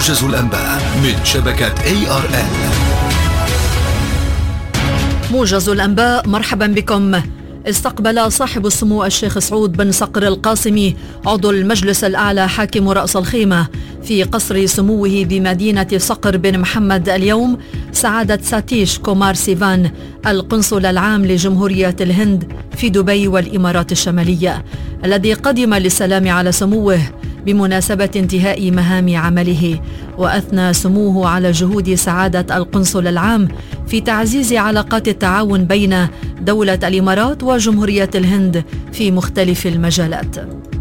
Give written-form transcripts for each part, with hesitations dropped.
موجز الأنباء من شبكة ARN. موجز الأنباء، مرحبا بكم. استقبل صاحب السمو الشيخ سعود بن صقر القاسمي عضو المجلس الأعلى حاكم رأس الخيمة في قصر سموه بمدينة صقر بن محمد اليوم سعادة ساتيش كومار سيفان القنصل العام لجمهورية الهند في دبي والإمارات الشمالية، الذي قدم للسلام على سموه بمناسبة انتهاء مهام عمله. وأثنى سموه على جهود سعادة القنصل العام في تعزيز علاقات التعاون بين دولة الإمارات وجمهورية الهند في مختلف المجالات.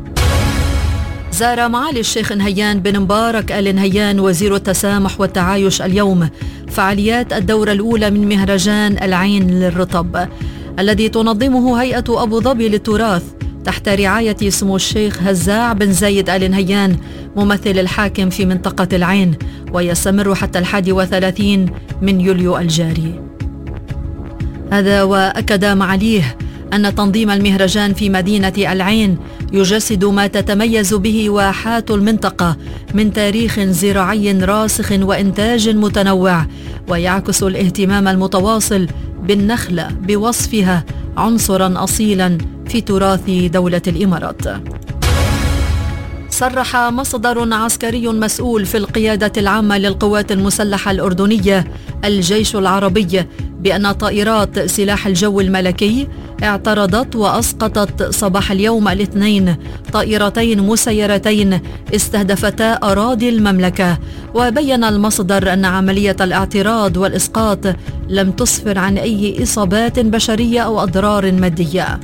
زار معالي الشيخ نهيان بن مبارك آل نهيان وزير التسامح والتعايش اليوم فعاليات الدورة الأولى من مهرجان العين للرطب الذي تنظمه هيئة أبو ظبي للتراث تحت رعاية سمو الشيخ هزاع بن زايد آل نهيان ممثل الحاكم في منطقة العين، ويستمر حتى 31 من يوليو الجاري. هذا وأكد معاليه أن تنظيم المهرجان في مدينة العين يجسد ما تتميز به واحات المنطقة من تاريخ زراعي راسخ وإنتاج متنوع، ويعكس الاهتمام المتواصل بالنخل بوصفها عنصرا أصيلا في تراث دولة الإمارات. صرح مصدر عسكري مسؤول في القيادة العامة للقوات المسلحة الأردنية الجيش العربي بأن طائرات سلاح الجو الملكي اعترضت وأسقطت صباح اليوم الاثنين طائرتين مسيرتين استهدفتا أراضي المملكة. وبين المصدر أن عملية الاعتراض والإسقاط لم تسفر عن أي إصابات بشرية أو أضرار مادية.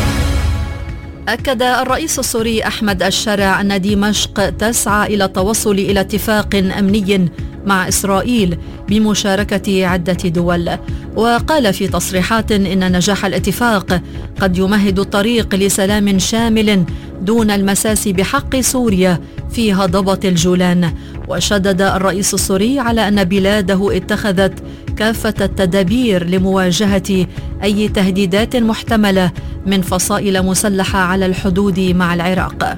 أكد الرئيس السوري أحمد الشرع أن دمشق تسعى إلى التوصل إلى اتفاق أمني مع إسرائيل بمشاركة عدة دول، وقال في تصريحات إن نجاح الاتفاق قد يمهد الطريق لسلام شامل دون المساس بحق سوريا في هضبة الجولان. وشدد الرئيس السوري على أن بلاده اتخذت كافة التدابير لمواجهة أي تهديدات محتملة من فصائل مسلحة على الحدود مع العراق.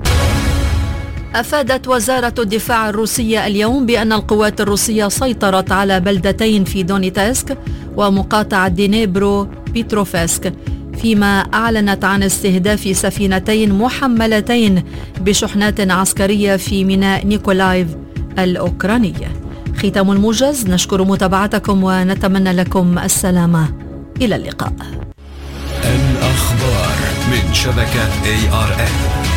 أفادت وزارة الدفاع الروسية اليوم بأن القوات الروسية سيطرت على بلدتين في دونيتسك ومقاطعة دينيبرو بيتروفسك، فيما أعلنت عن استهداف سفينتين محملتين بشحنات عسكرية في ميناء نيكولايف الأوكراني. ختام الموجز، نشكر متابعتكم ونتمنى لكم السلامة. إلى اللقاء. الأخبار من شبكة ARN.